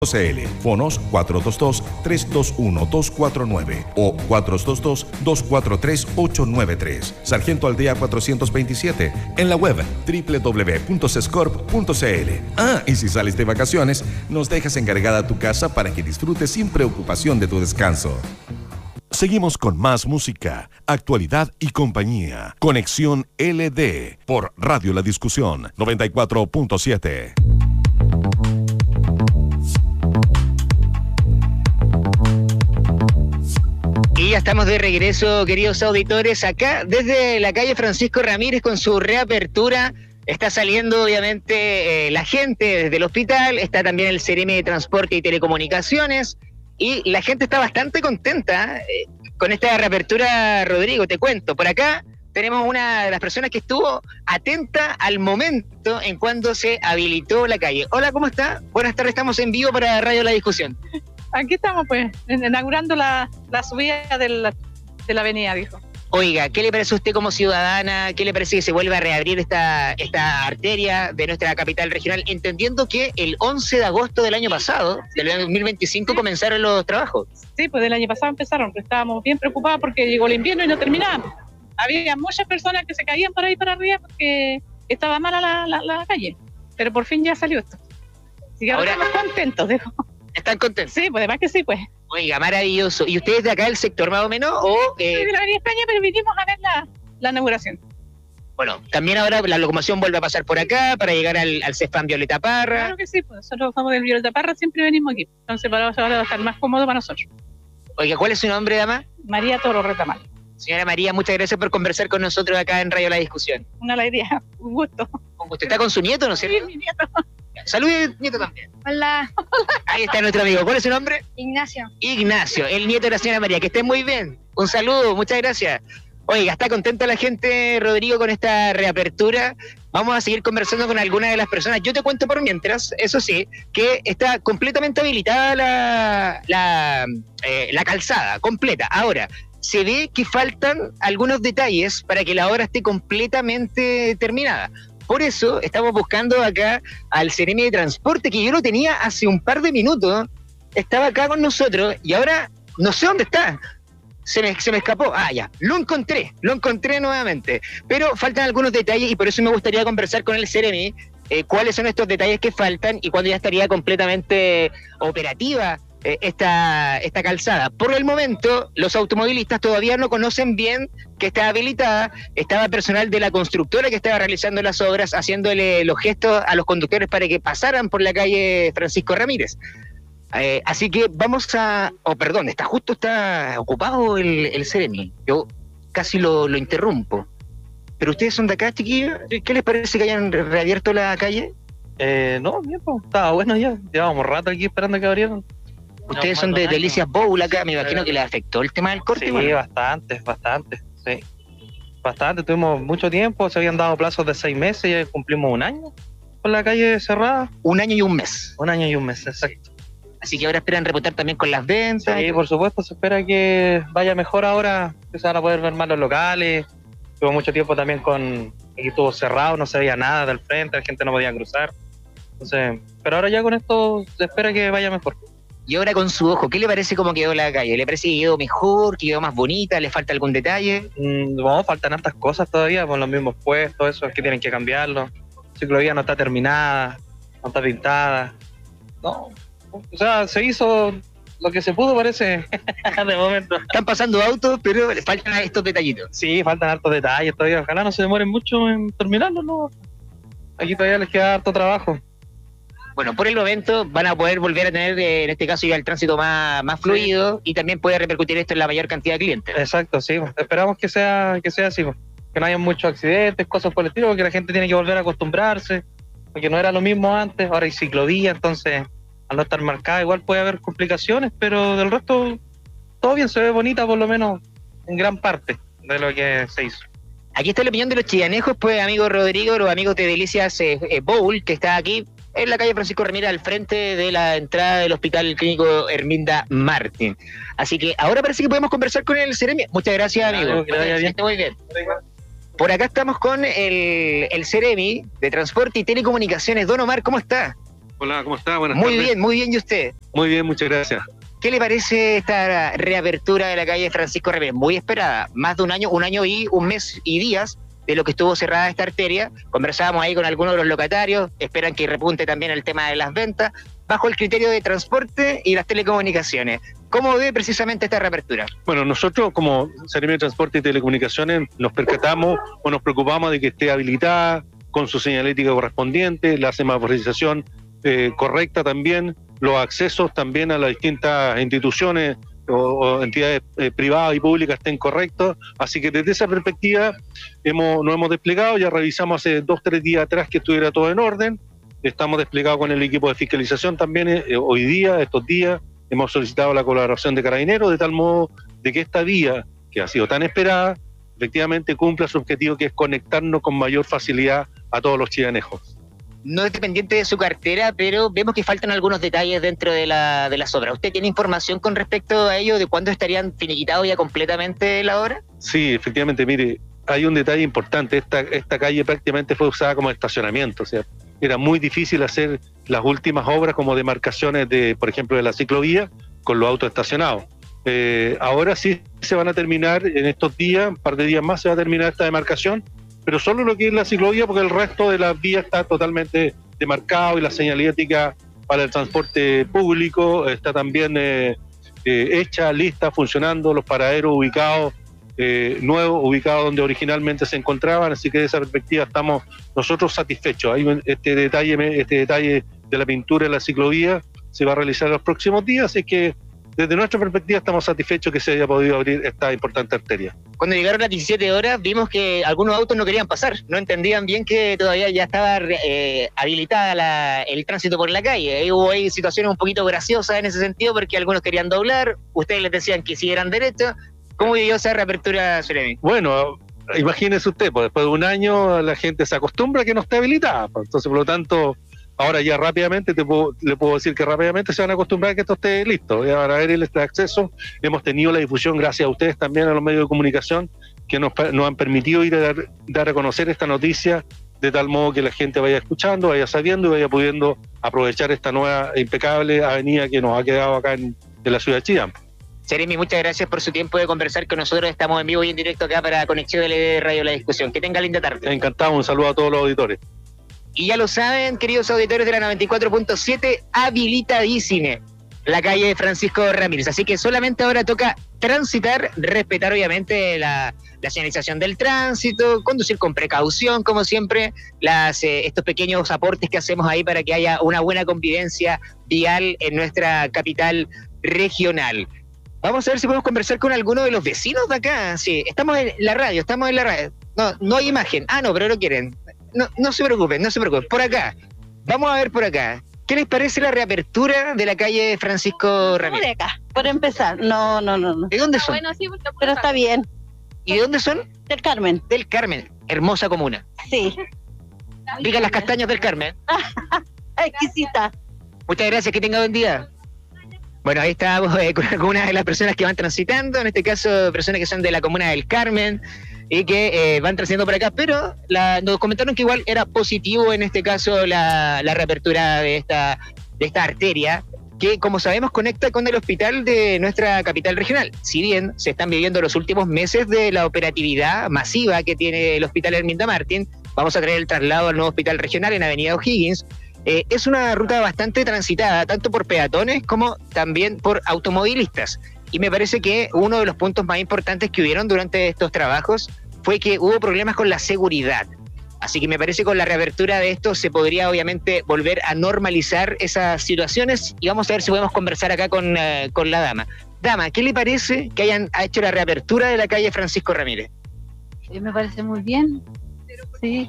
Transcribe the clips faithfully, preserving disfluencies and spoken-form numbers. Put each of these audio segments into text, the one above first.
C L. Fonos cuatro dos dos, tres dos uno, dos cuatro nueve o cuatro dos dos, dos cuatro tres, ocho nueve tres. Sargento Aldea cuatrocientos veintisiete. En la web doble u doble u doble u punto sescorp punto c l. Ah, y si sales de vacaciones, nos dejas encargada tu casa para que disfrutes sin preocupación de tu descanso. Seguimos con más música, actualidad y compañía. Conexión L D por Radio La Discusión noventa y cuatro punto siete. Y ya estamos de regreso, queridos auditores, acá desde la calle Francisco Ramírez con su reapertura. Está saliendo obviamente eh, la gente desde el hospital, está también el Ceremi de Transporte y Telecomunicaciones y la gente está bastante contenta eh, con esta reapertura, Rodrigo, te cuento. Por acá tenemos una de las personas que estuvo atenta al momento en cuando se habilitó la calle. Hola, ¿cómo está? Buenas tardes, estamos en vivo para Radio La Discusión. Aquí estamos, pues, inaugurando la, la subida de la, de la avenida, dijo. Oiga, ¿qué le parece a usted como ciudadana? ¿Qué le parece que se vuelva a reabrir esta, esta arteria de nuestra capital regional? Entendiendo que el once de agosto del año pasado, del año dos mil veinticinco, sí, comenzaron los trabajos. Sí, pues del año pasado empezaron, pero estábamos bien preocupados porque llegó el invierno y no terminábamos. Había muchas personas que se caían por ahí para arriba porque estaba mala la, la, la calle, pero por fin ya salió esto. Así que ahora, ahora estamos contentos, dijo. ¿Están contentos? Sí, pues además que sí, pues. Oiga, maravilloso. ¿Y ustedes de acá del sector más o menos? O, eh... sí, de la Avenida España, pero vinimos a ver la, la inauguración. Bueno, también ahora la locomoción vuelve a pasar por acá para llegar al, al CESPAM Violeta Parra. Claro que sí, pues nosotros somos del Violeta Parra, siempre venimos aquí. Entonces para ahora va a estar más cómodo para nosotros. Oiga, ¿cuál es su nombre, dama? María Toro Retamal. Señora María, muchas gracias por conversar con nosotros acá en Radio La Discusión. Una alegría, un gusto. ¿Usted está con su nieto, no es cierto? Sí, mi nieto. Salude, nieto también. Hola. Ahí está nuestro amigo. ¿Cuál es su nombre? Ignacio. Ignacio, el nieto de la señora María. Que estén muy bien. Un saludo, muchas gracias. Oiga, ¿está contenta la gente, Rodrigo, con esta reapertura? Vamos a seguir conversando con algunas de las personas. Yo te cuento por mientras, eso sí, que está completamente habilitada la, la, eh, la calzada, completa. Ahora, se ve que faltan algunos detalles para que la obra esté completamente terminada. Por eso estamos buscando acá al Ceremi de Transporte, que yo lo tenía hace un par de minutos, estaba acá con nosotros y ahora no sé dónde está. Se me, se me escapó. Ah, ya, lo encontré, lo encontré nuevamente. Pero faltan algunos detalles y por eso me gustaría conversar con el Ceremi, eh, cuáles son estos detalles que faltan y cuándo ya estaría completamente operativa eh, esta, esta calzada. Por el momento, los automovilistas todavía no conocen bien que está habilitada. Estaba personal de la constructora que estaba realizando las obras, haciéndole los gestos a los conductores para que pasaran por la calle Francisco Ramírez. Eh, así que vamos a... Oh, perdón, está justo está ocupado el, el Ceremi. Yo casi lo, lo interrumpo. ¿Pero ustedes son de acá, chiquillos? ¿Qué les parece que hayan reabierto la calle? Eh, no, bien, pues, estaba bueno ya. Llevábamos rato aquí esperando que abrieran. Ustedes son de Delicias Bowl acá, me imagino que les afectó el tema del corte. Sí, bueno. bastante, bastante, sí. Bastante, tuvimos mucho tiempo, se habían dado plazos de seis meses y ya cumplimos un año con la calle cerrada. Un año y un mes. Un año y un mes, exacto. Así que ahora esperan repuntar también con las ventas. Sí, por supuesto, se espera que vaya mejor ahora, que se van a poder ver más los locales. Tuvo mucho tiempo también con... Aquí estuvo cerrado, no se veía nada del frente, la gente no podía cruzar. Entonces, pero ahora ya con esto se espera que vaya mejor. Y ahora con su ojo, ¿qué le parece cómo quedó la calle? ¿Le parece que quedó mejor, que quedó más bonita? ¿Le falta algún detalle? Mm, no, faltan hartas cosas todavía, con los mismos puestos, eso es que tienen que cambiarlo. La ciclovía no está terminada, no está pintada. No, o sea, se hizo lo que se pudo, parece, de momento. Están pasando autos, pero le faltan estos detallitos. Sí, faltan hartos detalles todavía. Ojalá no se demoren mucho en terminarlo, ¿no? Aquí todavía les queda harto trabajo. Bueno, por el momento van a poder volver a tener, en este caso, ya el tránsito más, más fluido, sí. Y también puede repercutir esto en la mayor cantidad de clientes. Exacto, sí. Esperamos que sea que sea así, que no haya muchos accidentes, cosas por el estilo, porque la gente tiene que volver a acostumbrarse, porque no era lo mismo antes, ahora hay ciclovía, entonces al no estar marcada igual puede haber complicaciones, pero del resto todo bien, se ve bonita por lo menos en gran parte de lo que se hizo. Aquí está la opinión de los chiganejos, pues, amigo Rodrigo, los amigos de Delicias eh, eh, Bowl, que está aquí en la calle Francisco Ramírez, al frente de la entrada del Hospital Clínico Herminda Martín. Así que ahora parece que podemos conversar con el Ceremi. Muchas gracias, amigo. Claro, que vaya bien. Muy bien. Por acá estamos con el, el Ceremi de Transporte y Telecomunicaciones. Don Omar, ¿cómo está? Hola, ¿cómo está? Buenas Muy tardes. bien, muy bien, ¿y usted? Muy bien, muchas gracias. ¿Qué le parece esta reapertura de la calle Francisco Ramírez? Muy esperada, más de un año, un año y un mes y días de lo que estuvo cerrada esta arteria. Conversábamos ahí con algunos de los locatarios, esperan que repunte también el tema de las ventas, bajo el criterio de transporte y las telecomunicaciones. ¿Cómo ve precisamente esta reapertura? Bueno, nosotros como Seremi de Transporte y Telecomunicaciones nos percatamos o nos preocupamos de que esté habilitada con su señalética correspondiente, la semaforización eh, correcta también, los accesos también a las distintas instituciones o, o entidades eh, privadas y públicas estén correctos. Así que desde esa perspectiva hemos, nos hemos desplegado, ya revisamos hace dos, tres días atrás que estuviera todo en orden, estamos desplegados con el equipo de fiscalización también eh, hoy día, estos días, hemos solicitado la colaboración de Carabineros de tal modo de que esta vía, que ha sido tan esperada, efectivamente cumpla su objetivo, que es conectarnos con mayor facilidad a todos los chilenejos. No es dependiente de su cartera, pero vemos que faltan algunos detalles dentro de la, de las obras. ¿Usted tiene información con respecto a ello, de cuándo estarían finiquitados ya completamente la obra? Sí, efectivamente, mire, hay un detalle importante. Esta, esta calle prácticamente fue usada como estacionamiento, o sea, era muy difícil hacer las últimas obras como demarcaciones de, por ejemplo, de la ciclovía con los autos estacionados. Eh, ahora sí se van a terminar en estos días, un par de días más se va a terminar esta demarcación, pero solo lo que es la ciclovía, porque el resto de las vías está totalmente demarcado y la señalética para el transporte público está también eh, eh, hecha, lista, funcionando, los paraderos ubicados, eh, nuevos, ubicados donde originalmente se encontraban, así que de esa perspectiva estamos nosotros satisfechos. Hay un, este detalle, este detalle de la pintura de la ciclovía se va a realizar en los próximos días, así que desde nuestra perspectiva estamos satisfechos que se haya podido abrir esta importante arteria. Cuando llegaron las diecisiete horas vimos que algunos autos no querían pasar, no entendían bien que todavía ya estaba eh, habilitada la, el tránsito por la calle. Ahí hubo ahí situaciones un poquito graciosas en ese sentido, porque algunos querían doblar, ustedes les decían que siguieran derecho. ¿Cómo vivió esa reapertura, Seremi? Bueno, imagínese usted, pues después de un año la gente se acostumbra a que no esté habilitada, pues, entonces por lo tanto ahora ya rápidamente, te puedo, le puedo decir que rápidamente se van a acostumbrar a que esto esté listo. Ya van a ver el este acceso. Hemos tenido la difusión, gracias a ustedes también, a los medios de comunicación, que nos, nos han permitido ir a dar, dar a conocer esta noticia, de tal modo que la gente vaya escuchando, vaya sabiendo y vaya pudiendo aprovechar esta nueva e impecable avenida que nos ha quedado acá en, en la ciudad de Chillán. Seremi, muchas gracias por su tiempo de conversar con nosotros. Estamos en vivo y en directo acá para Conexión L D Radio La Discusión. Que tenga linda tarde. Encantado, un saludo a todos los auditores. Y ya lo saben, queridos auditores de la noventa y cuatro punto siete, habilitadísima la calle de Francisco Ramírez. Así que solamente ahora toca transitar, respetar obviamente la, la señalización del tránsito, conducir con precaución, como siempre, las, eh, estos pequeños aportes que hacemos ahí para que haya una buena convivencia vial en nuestra capital regional. Vamos a ver si podemos conversar con alguno de los vecinos de acá. Sí, estamos en la radio, estamos en la radio. No, no hay imagen. Ah, no, pero no quieren. No, no se preocupen, no se preocupen. Por acá. Vamos a ver por acá. ¿Qué les parece la reapertura de la calle Francisco Ramírez? De acá, por empezar. No, no, no. no. ¿De dónde son? Bueno, sí, pero está bien. ¿Y de dónde son? Del Carmen. Del Carmen. Hermosa comuna. Sí. Ricas las castañas del Carmen. Exquisita. Muchas gracias, que tenga buen día. Bueno, ahí estamos eh, con algunas de las personas que van transitando, en este caso personas que son de la comuna del Carmen y que eh, van transitando por acá, pero la, nos comentaron que igual era positivo en este caso la, la reapertura de esta, de esta arteria, que como sabemos conecta con el hospital de nuestra capital regional. Si bien se están viviendo los últimos meses de la operatividad masiva que tiene el hospital Herminda Martín, vamos a traer el traslado al nuevo hospital regional en Avenida O'Higgins. Eh, es una ruta bastante transitada, tanto por peatones como también por automovilistas. Y me parece que uno de los puntos más importantes que hubieron durante estos trabajos fue que hubo problemas con la seguridad. Así que me parece que con la reapertura de esto se podría obviamente volver a normalizar esas situaciones y vamos a ver si podemos conversar acá con, uh, con la dama. Dama, ¿qué le parece que hayan hecho la reapertura de la calle Francisco Ramírez? Eh, me parece muy bien, sí,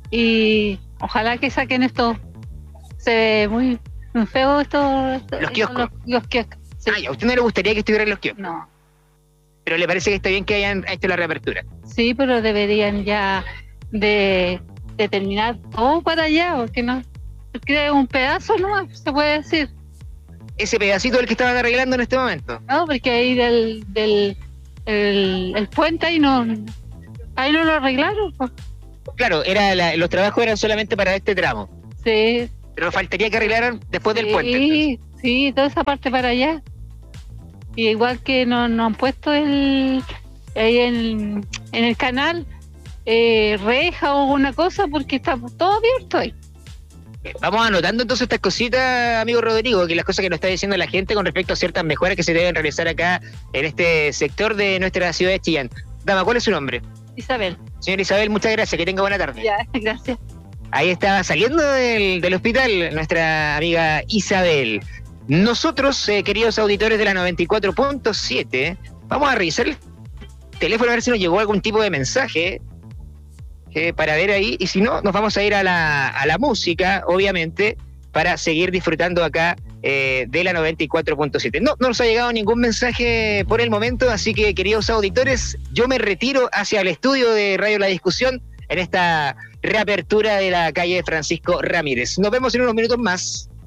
y ojalá que saquen esto. Se ve muy feo esto, esto los kioscos. Los, los kioscos, sí. Ah, ¿a usted no le gustaría que estuvieran los kioscos? No. Pero le parece que está bien que hayan hecho la reapertura. Sí, pero deberían ya de, de terminar todo para allá, porque no, porque es un pedazo nomás, se puede decir. Ese pedacito es el que estaban arreglando en este momento. No, porque ahí del, del el, el puente ahí no, ahí no lo arreglaron. Pues. Claro, era la, los trabajos eran solamente para este tramo. Sí. Pero faltaría que arreglaran después del Sí, puente. entonces. sí, toda esa parte para allá. Y igual que nos no han puesto el ahí en, en el canal eh, reja o una cosa porque está todo abierto ahí. Vamos anotando entonces estas cositas, amigo Rodrigo, que las cosas que nos está diciendo la gente con respecto a ciertas mejoras que se deben realizar acá en este sector de nuestra ciudad de Chillán. Dama, ¿cuál es su nombre? Isabel. Señora Isabel, muchas gracias, que tenga buena tarde. Ya, gracias. Ahí está saliendo del, del hospital nuestra amiga Isabel. Nosotros, eh, queridos auditores de la noventa y cuatro punto siete, vamos a revisar el teléfono a ver si nos llegó algún tipo de mensaje eh, para ver ahí, y si no, nos vamos a ir a la, a la música, obviamente, para seguir disfrutando acá eh, de la noventa y cuatro punto siete. No, no nos ha llegado ningún mensaje por el momento, así que, queridos auditores, yo me retiro hacia el estudio de Radio La Discusión en esta reapertura de la calle Francisco Ramírez. Nos vemos en unos minutos más.